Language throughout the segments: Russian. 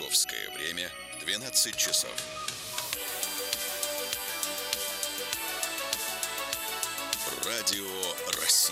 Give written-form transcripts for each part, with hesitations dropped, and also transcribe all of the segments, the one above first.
Московское время 12 часов. Радио России.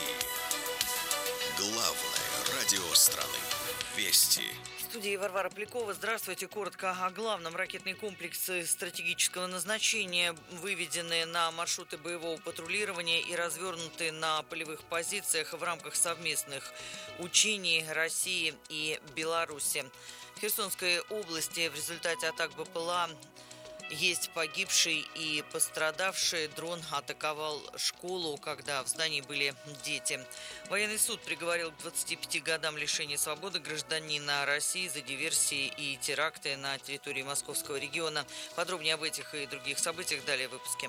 Главное радио страны. Вести. В студии Варвара Полякова. Здравствуйте. Коротко о главном. Ракетные комплексы стратегического назначения, выведенные на маршруты боевого патрулирования и развернуты на полевых позициях в рамках совместных учений России и Беларуси. В Херсонской области в результате атак БПЛА есть погибший и пострадавший. Дрон атаковал школу, когда в здании были дети. Военный суд приговорил к 25 годам лишения свободы гражданина России за диверсии и теракты на территории Московского региона. Подробнее об этих и других событиях далее в выпуске.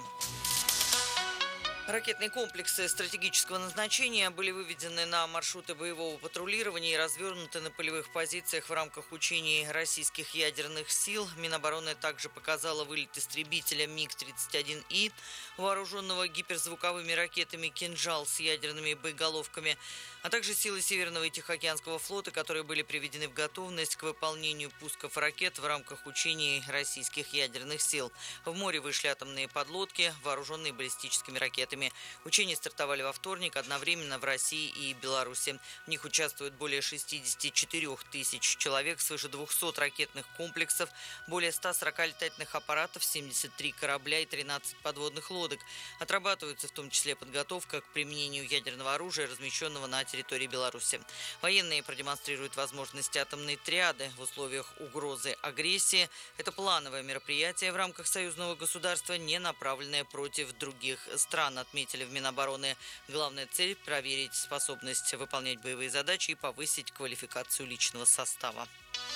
Ракетные комплексы стратегического назначения были выведены на маршруты боевого патрулирования и развернуты на полевых позициях в рамках учений российских ядерных сил. Минобороны также показала вылет истребителя МиГ-31И, вооруженного гиперзвуковыми ракетами «Кинжал» с ядерными боеголовками, а также силы Северного и Тихоокеанского флота, которые были приведены в готовность к выполнению пусков ракет в рамках учений российских ядерных сил. В море вышли атомные подлодки, вооруженные баллистическими ракетами. Учения стартовали во вторник одновременно в России и Беларуси. В них участвуют более 64 тысяч человек, свыше 200 ракетных комплексов, более 140 летательных аппаратов, 73 корабля и 13 подводных лодок. Отрабатывается в том числе подготовка к применению ядерного оружия, размещенного на территории Беларуси. Военные продемонстрируют возможности атомной триады в условиях угрозы агрессии. Это плановое мероприятие в рамках союзного государства, не направленное против других стран, отметили в Минобороны. Главная цель – проверить способность выполнять боевые задачи и повысить квалификацию личного состава.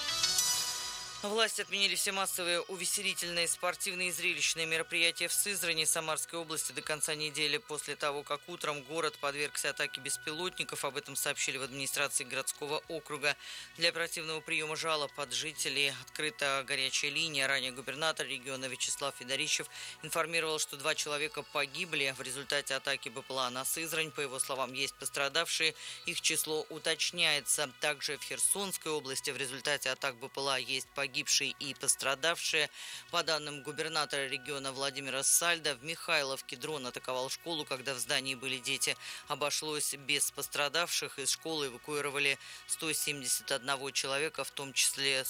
Власти отменили все массовые увеселительные, спортивные и зрелищные мероприятия в Сызрани, Самарской области до конца недели, после того, как утром город подвергся атаке беспилотников. Об этом сообщили в администрации городского округа. Для оперативного приема жалоб от жителей открыта горячая линия. Ранее губернатор региона Вячеслав Федорищев информировал, что 2 человека погибли в результате атаки БПЛА на Сызрань. По его словам, есть пострадавшие. Их число уточняется. Также в Херсонской области в результате атак БПЛА есть погибшие и пострадавшие. По данным губернатора региона Владимира Сальда, в Михайловке дрон атаковал школу, когда в здании были дети. Обошлось без пострадавших. Из школы эвакуировали 171 человека, в том числе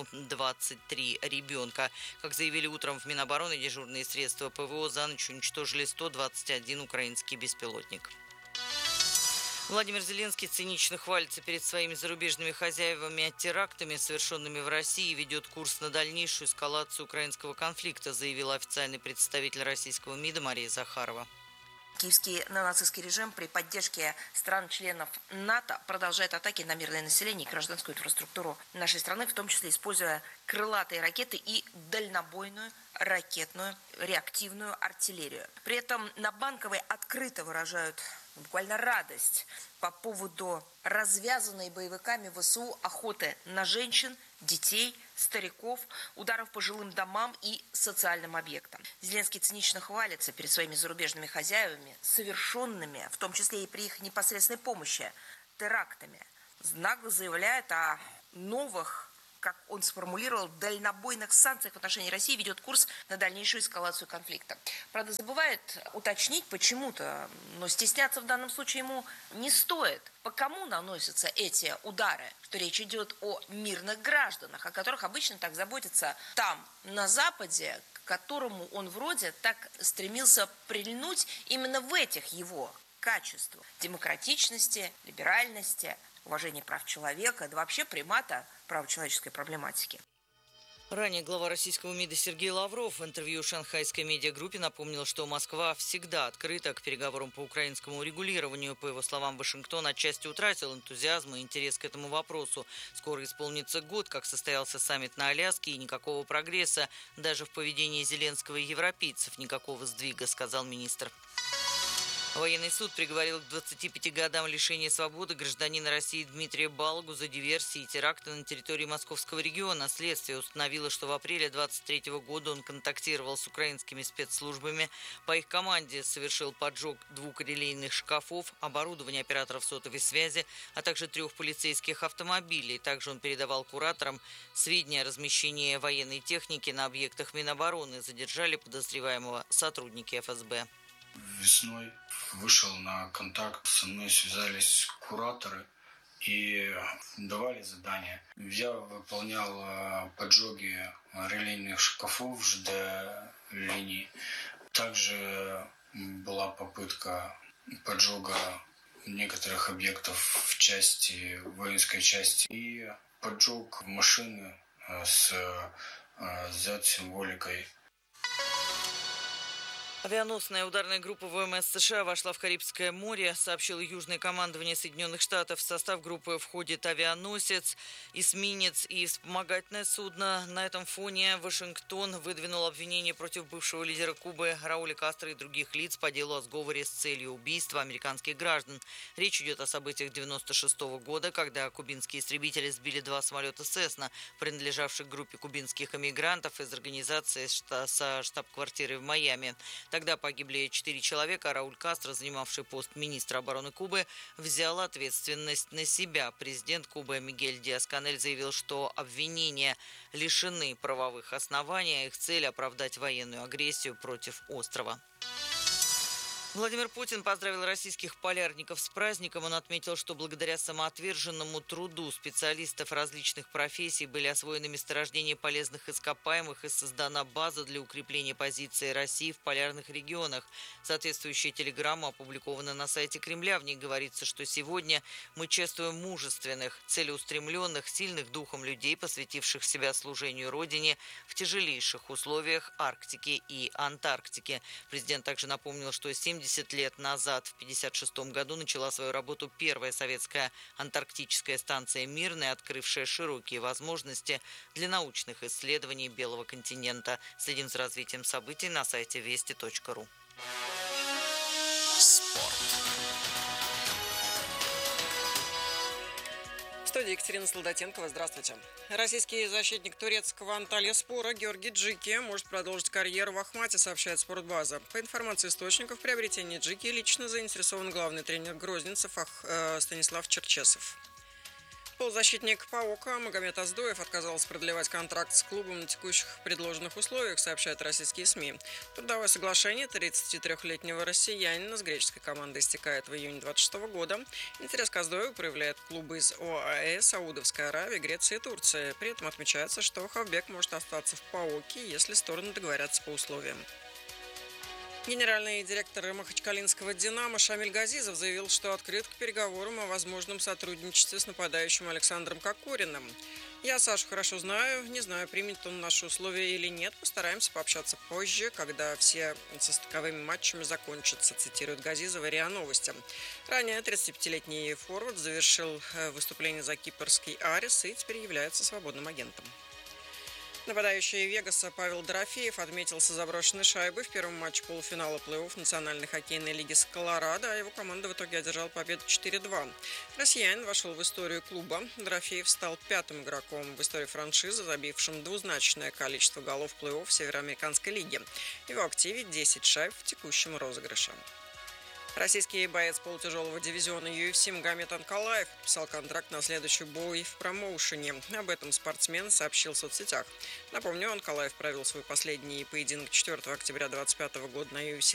123 ребенка. Как заявили утром в Минобороны, дежурные средства ПВО за ночь уничтожили 121 украинский беспилотник. Владимир Зеленский цинично хвалится перед своими зарубежными хозяевами терактами, совершенными в России, и ведет курс на дальнейшую эскалацию украинского конфликта, заявила официальный представитель российского МИДа Мария Захарова. Киевский неонацистский режим при поддержке стран-членов НАТО продолжает атаки на мирное население и гражданскую инфраструктуру нашей страны, в том числе используя крылатые ракеты и дальнобойную ракетную реактивную артиллерию. При этом на Банковой открыто выражают буквально радость по поводу развязанной боевиками ВСУ охоты на женщин, детей, стариков, ударов по жилым домам и социальным объектам. Зеленский цинично хвалится перед своими зарубежными хозяевами, совершенными, в том числе и при их непосредственной помощи, терактами. Нагло заявляет о новых, как он сформулировал, дальнобойных санкциях в отношении России, ведет курс на дальнейшую эскалацию конфликта. Правда, забывает уточнить почему-то, но стесняться в данном случае ему не стоит. По кому наносятся эти удары? Что речь идет о мирных гражданах, о которых обычно так заботятся там, на Западе, к которому он вроде так стремился прильнуть именно в этих его качествах: демократичности, либеральности, уважения прав человека, да вообще примата правочеловеческой проблематики. Ранее глава российского МИДа Сергей Лавров в интервью шанхайской медиагруппе напомнил, что Москва всегда открыта к переговорам по украинскому урегулированию. По его словам, Вашингтон отчасти утратил энтузиазм и интерес к этому вопросу. Скоро исполнится год, как состоялся саммит на Аляске, и никакого прогресса. Даже в поведении Зеленского и европейцев никакого сдвига, сказал министр. Военный суд приговорил к 25 годам лишения свободы гражданина России Дмитрия Балагу за диверсии и теракты на территории Московского региона. Следствие установило, что в апреле 2023 года он контактировал с украинскими спецслужбами. По их команде совершил поджог 2 релейных шкафов, оборудования операторов сотовой связи, а также 3 полицейских автомобилей. Также он передавал кураторам сведения о размещении военной техники на объектах Минобороны. Задержали подозреваемого сотрудники ФСБ. Весной вышел на контакт, со мной связались кураторы и давали задания. Я выполнял поджоги релейных шкафов ЖД линий. Также была попытка поджога некоторых объектов в части, воинской части, и поджог машины с Z-символикой. Авианосная ударная группа ВМС США вошла в Карибское море, сообщило Южное командование Соединенных Штатов. В состав группы входит авианосец, эсминец и вспомогательное судно. На этом фоне Вашингтон выдвинул обвинение против бывшего лидера Кубы Рауля Кастро и других лиц по делу о сговоре с целью убийства американских граждан. Речь идет о событиях 1996 года, когда кубинские истребители сбили 2 самолета «Сесна», принадлежавших группе кубинских эмигрантов из организации со штаб-квартирой в Майами. Тогда погибли 4 человека, а Рауль Кастро, занимавший пост министра обороны Кубы, взял ответственность на себя. Президент Кубы Мигель Диас-Канель заявил, что обвинения лишены правовых оснований, а их цель – оправдать военную агрессию против острова. Владимир Путин поздравил российских полярников с праздником. Он отметил, что благодаря самоотверженному труду специалистов различных профессий были освоены месторождения полезных ископаемых и создана база для укрепления позиции России в полярных регионах. Соответствующая телеграмма опубликована на сайте Кремля. В ней говорится, что сегодня мы чествуем мужественных, целеустремленных, сильных духом людей, посвятивших себя служению Родине в тяжелейших условиях Арктики и Антарктики. Президент также напомнил, что 70 лет назад, в 1956 году, начала свою работу первая советская антарктическая станция «Мирная», открывшая широкие возможности для научных исследований Белого континента. Следим за развитием событий на сайте вести.ру. Спорт. В студии Екатерина Солдатенкова. Здравствуйте. Российский защитник турецкого Анталияспора Георгий Джики может продолжить карьеру в Ахмате, сообщает Спортбаза. По информации источников, в приобретении Джики лично заинтересован главный тренер грозненцев Станислав Черчесов. Полузащитник «Паука» Магомед Аздоев отказался продлевать контракт с клубом на текущих предложенных условиях, сообщают российские СМИ. Трудовое соглашение 33-летнего россиянина с греческой командой истекает в июне 2026 года. Интерес к Аздоеву проявляют клубы из ОАЭ, Саудовской Аравии, Греции и Турции. При этом отмечается, что Хавбек может остаться в «Пауке», если стороны договорятся по условиям. Генеральный директор махачкалинского «Динамо» Шамиль Газизов заявил, что открыт к переговорам о возможном сотрудничестве с нападающим Александром Кокориным. «Я Сашу хорошо знаю, не знаю, примет он наши условия или нет. Постараемся пообщаться позже, когда все состыковыми матчами закончатся», цитирует Газизова РИА Новости. Ранее 35-летний форвард завершил выступление за кипрский «Арис» и теперь является свободным агентом. Нападающий Вегаса Павел Дорофеев отметился заброшенной шайбой в первом матче полуфинала плей-офф Национальной хоккейной лиги с Колорадо, а его команда в итоге одержала победу 4-2. Россиянин вошел в историю клуба. Дорофеев стал 5-м игроком в истории франшизы, забившим двузначное количество голов в плей-офф Североамериканской лиги. В его активе 10 шайб в текущем розыгрыше. Российский боец полутяжелого дивизиона UFC Магомед Анкалаев подписал контракт на следующий бой в промоушене. Об этом спортсмен сообщил в соцсетях. Напомню, Анкалаев провел свой последний поединок 4 октября 2025 года на UFC